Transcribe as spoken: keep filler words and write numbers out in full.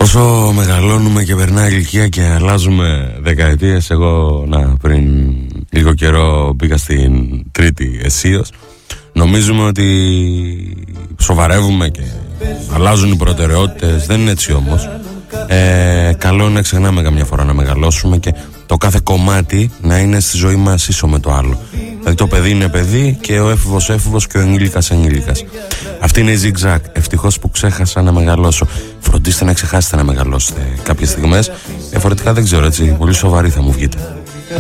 Όσο μεγαλώνουμε και περνάει ηλικία και αλλάζουμε δεκαετίες, εγώ να πριν λίγο καιρό μπήκα στην τρίτη αισίως, νομίζουμε ότι σοβαρεύουμε και αλλάζουν οι προτεραιότητες. Δεν είναι έτσι όμως. ε, Καλό είναι να ξεχνάμε καμιά φορά να μεγαλώσουμε και το κάθε κομμάτι να είναι στη ζωή μας ίσο με το άλλο. Δηλαδή το παιδί είναι παιδί και ο έφηβος έφηβος και ο ενήλικας ενήλικας. Αυτή είναι η Zigzag. Ευτυχώς που ξέχασα να μεγαλώσω. Φροντίστε να ξεχάσετε να μεγαλώσετε κάποιες στιγμές. Διαφορετικά δεν ξέρω, έτσι πολύ σοβαροί θα μου βγείτε.